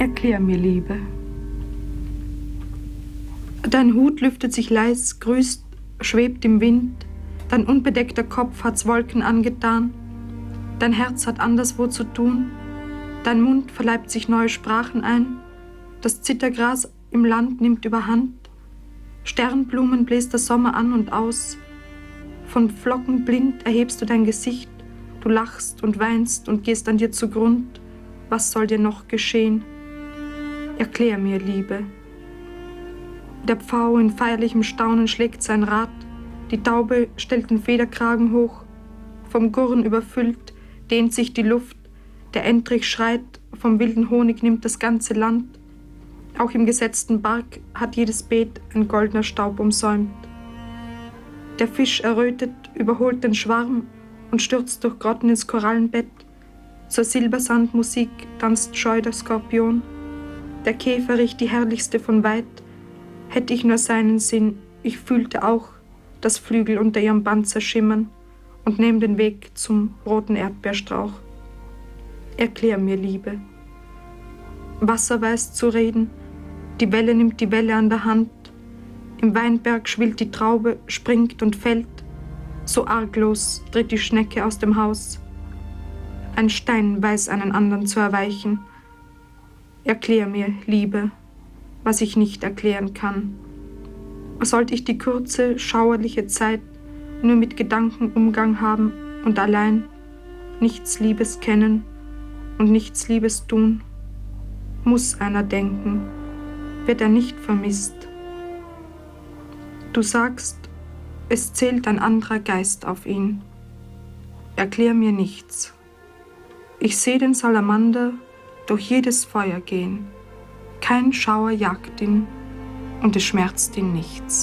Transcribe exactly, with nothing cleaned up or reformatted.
Erklär mir, Liebe. Dein Hut lüftet sich leis, grüßt, schwebt im Wind. Dein unbedeckter Kopf hat's Wolken angetan. Dein Herz hat anderswo zu tun. Dein Mund verleibt sich neue Sprachen ein. Das Zittergras im Land nimmt überhand. Sternblumen bläst der Sommer an und aus. Von Flocken blind erhebst du dein Gesicht. Du lachst und weinst und gehst an dir zugrund. Was soll dir noch geschehen? Erklär mir, Liebe. Der Pfau in feierlichem Staunen schlägt sein Rad. Die Taube stellt den Federkragen hoch. Vom Gurren überfüllt dehnt sich die Luft. Der Entrich schreit, vom wilden Honig nimmt das ganze Land. Auch im gesetzten Barg hat jedes Beet ein goldener Staub umsäumt. Der Fisch errötet, überholt den Schwarm und stürzt durch Grotten ins Korallenbett. Zur Silbersandmusik tanzt scheu der Skorpion. Der Käfer riecht die herrlichste von weit. Hätte ich nur seinen Sinn, ich fühlte auch, dass Flügel unter ihrem Panzer schimmern und nehm den Weg zum roten Erdbeerstrauch. Erklär mir, Liebe. Wasser weiß zu reden, die Welle nimmt die Welle an der Hand. Im Weinberg schwillt die Traube, springt und fällt. So arglos tritt die Schnecke aus dem Haus. Ein Stein weiß einen anderen zu erweichen. Erklär mir, Liebe, was ich nicht erklären kann. Sollte ich die kurze, schauerliche Zeit nur mit Gedanken Umgang haben und allein nichts Liebes kennen und nichts Liebes tun? Muss einer denken, wird er nicht vermisst. Du sagst, es zählt ein anderer Geist auf ihn. Erklär mir nichts. Ich seh den Salamander durch jedes Feuer gehen. Kein Schauer jagt ihn und es schmerzt ihn nichts.